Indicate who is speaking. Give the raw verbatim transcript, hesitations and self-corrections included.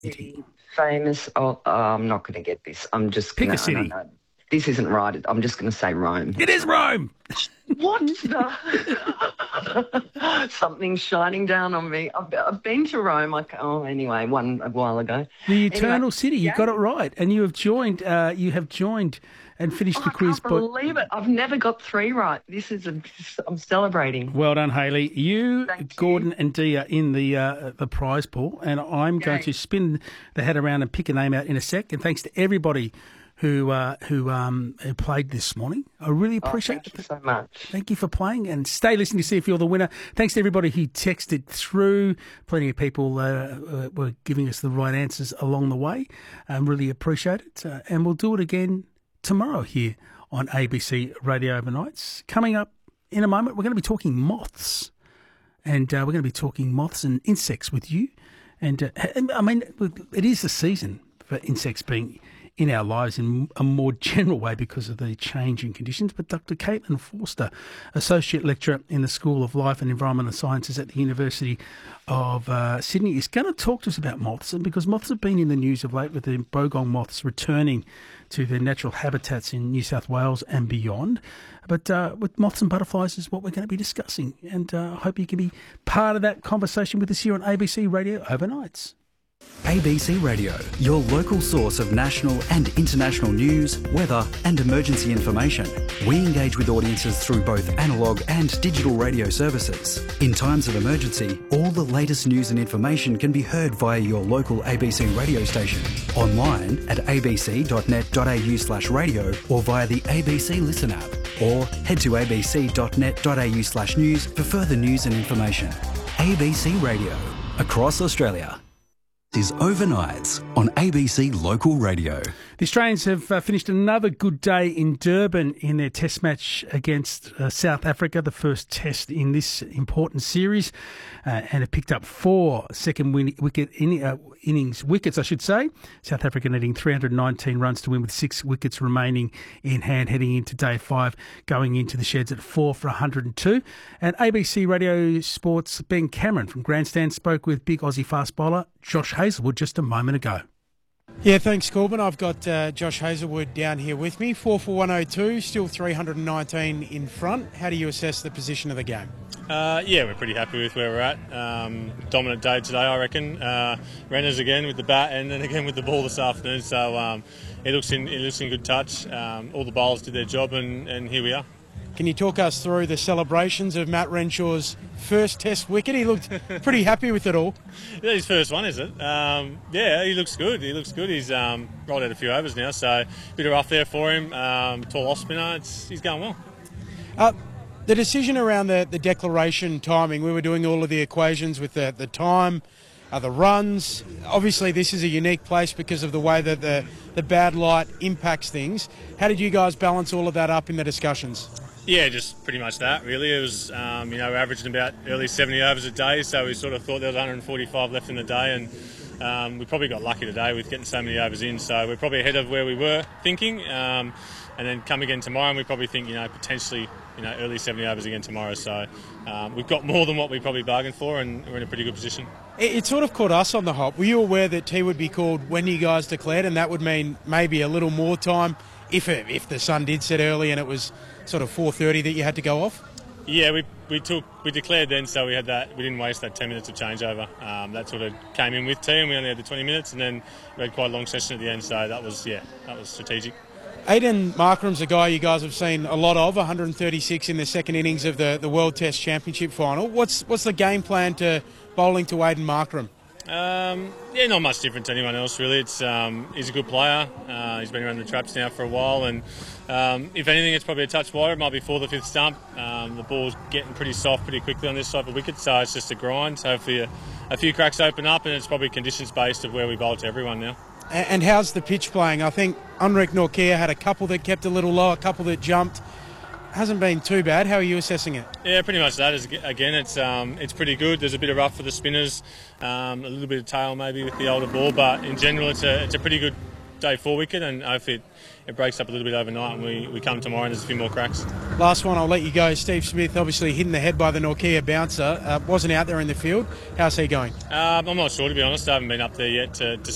Speaker 1: The famous. Oh, oh, I'm not going to get this. I'm just
Speaker 2: Pick
Speaker 1: going
Speaker 2: a city.
Speaker 1: No, no. This isn't right. I'm just going to say Rome.
Speaker 2: It is Rome.
Speaker 1: What the? Something's shining down on me. I've, I've been to Rome. I, oh, anyway, one a while ago.
Speaker 2: The Eternal
Speaker 1: Anyway,
Speaker 2: City. You
Speaker 1: yeah.
Speaker 2: got it right, and you have joined. Uh, you have joined and finished
Speaker 1: Oh,
Speaker 2: the
Speaker 1: I
Speaker 2: quiz.
Speaker 1: can't believe it. I've never got three right. This is a. I'm celebrating.
Speaker 2: Well done, Hayley. You,
Speaker 1: Thank you.
Speaker 2: Gordon, and Dee are in the uh, the prize pool, and I'm going
Speaker 1: Yay.
Speaker 2: to spin the hat around and pick a name out in a sec. And thanks to everybody who uh, who um, who played this morning. I really
Speaker 1: Oh,
Speaker 2: appreciate
Speaker 1: thank
Speaker 2: it.
Speaker 1: you so much.
Speaker 2: Thank you for playing, and stay listening to see if you're the winner. Thanks to everybody who texted through. Plenty of people uh, uh, were giving us the right answers along the way. I um, really appreciate it. Uh, and we'll do it again tomorrow here on A B C Radio Overnights. Coming up in a moment, we're going to be talking moths. And uh, we're going to be talking moths and insects with you. And, uh, and I mean, it is the season for insects being in our lives in a more general way because of the changing conditions. But Doctor Caitlin Forster, Associate Lecturer in the School of Life and Environmental Sciences at the University of uh, Sydney, is going to talk to us about moths. And because moths have been in the news of late with the bogong moths returning to their natural habitats in New South Wales and beyond. But uh, with moths and butterflies is what we're going to be discussing. And uh, I hope you can be part of that conversation with us here on A B C Radio Overnights.
Speaker 3: A B C Radio, your local source of national and international news, weather and emergency information. We engage with audiences through both analogue and digital radio services. In times of emergency, all the latest news and information can be heard via your local A B C radio station, online at abc.net.au slash radio or via the A B C Listen app, or head to abc.net.au slash news for further news and information. A B C Radio, across Australia. Is Overnights on A B C Local Radio.
Speaker 2: The Australians have uh, finished another good day in Durban in their test match against uh, South Africa, the first test in this important series, uh, and have picked up four second win- wicket in, uh, innings wickets, I should say. South Africa needing three hundred nineteen runs to win with six wickets remaining in hand heading into day five, going into the sheds at four for one hundred two. And A B C Radio Sports' Ben Cameron from Grandstand spoke with big Aussie fast bowler Josh Hazlewood just a moment ago.
Speaker 4: Yeah, thanks, Corbin. I've got uh, Josh Hazlewood down here with me. four for one oh two, still three hundred nineteen in front. How do you assess the position of the game?
Speaker 5: Uh, yeah, we're pretty happy with where we're at. Um, dominant day today, I reckon. Uh, Renners again with the bat and then again with the ball this afternoon. So um, it looks in it looks in good touch. Um, all the bowlers did their job, and, and here we are.
Speaker 4: Can you talk us through the celebrations of Matt Renshaw's first Test wicket? He looked pretty happy with it all.
Speaker 5: Yeah, his first one, is it? Um, yeah, he looks good. He looks good. He's um, rolled out a few overs now, so a bit of rough there for him. Um, tall off spinner. It's, he's going well.
Speaker 4: Uh, the decision around the, the declaration timing, we were doing all of the equations with the, the time, uh, the runs. Obviously, this is a unique place because of the way that the, the bad light impacts things. How did you guys balance all of that up in the discussions?
Speaker 5: Yeah, just pretty much that, really. It was, um, you know, we're averaging about early seventy overs a day, so we sort of thought there was one hundred forty-five left in the day, and um, we probably got lucky today with getting so many overs in, so we're probably ahead of where we were thinking. Um, and then come again tomorrow, and we probably think, you know, potentially, you know, early seventy overs again tomorrow. So um, we've got more than what we probably bargained for, and we're in a pretty good position.
Speaker 4: It, it sort of caught us on the hop. Were you aware that tea would be called when you guys declared, and that would mean maybe a little more time if it, if the sun did set early and it was sort of four thirty that you had to go off?
Speaker 5: Yeah, we we took we declared then, so we had that. We didn't waste that ten minutes of changeover. Um, that sort of came in with tea, and we only had the twenty minutes, and then we had quite a long session at the end. So that was yeah, that was strategic.
Speaker 4: Aiden Markram's a guy you guys have seen a lot of, one hundred thirty-six in the second innings of the, the World Test Championship final. What's what's the game plan to bowling to Aiden Markram?
Speaker 5: Um, yeah, not much different to anyone else really. It's um, he's a good player. Uh, he's been around the traps now for a while, and um, if anything, it's probably a touch wider. It might be for the fifth stump. Um, the ball's getting pretty soft pretty quickly on this type of wicket, so it's just a grind. So hopefully a, a few cracks open up, and it's probably conditions based of where we bowl to everyone now.
Speaker 4: And, and how's the pitch playing? I think Anrek Nortje had a couple that kept a little low, a couple that jumped. Hasn't been too bad. How are you assessing it?
Speaker 5: Yeah, pretty much that. Is, again, it's um, it's pretty good. There's a bit of rough for the spinners, um, a little bit of tail maybe with the older ball, but in general, it's a it's a pretty good day four wicket, and hopefully it, it breaks up a little bit overnight, and we, we come tomorrow and there's a few more cracks.
Speaker 4: Last one, I'll let you go. Steve Smith, obviously hit in the head by the Nortje bouncer, uh, wasn't out there in the field. How's he going?
Speaker 5: Um, I'm not sure, to be honest. I haven't been up there yet to, to